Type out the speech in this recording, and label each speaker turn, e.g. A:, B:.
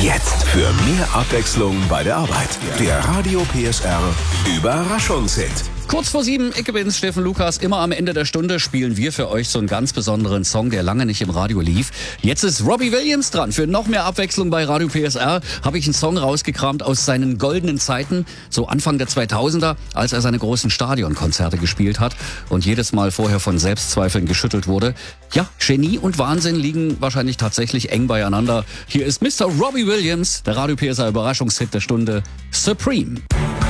A: Jetzt für mehr Abwechslung bei der Arbeit. Der Radio PSR Überraschungshit.
B: Kurz vor 7, ich bin's, Steffen Lukas. Immer am Ende der Stunde spielen wir für euch so einen ganz besonderen Song, der lange nicht im Radio lief. Jetzt ist Robbie Williams dran. Für noch mehr Abwechslung bei Radio PSR habe ich einen Song rausgekramt aus seinen goldenen Zeiten, so Anfang der 2000er, als er seine großen Stadionkonzerte gespielt hat und jedes Mal vorher von Selbstzweifeln geschüttelt wurde. Ja, Genie und Wahnsinn liegen wahrscheinlich tatsächlich eng beieinander. Hier ist Mr. Robbie Williams, der Radio PSR Überraschungshit der Stunde, Supreme.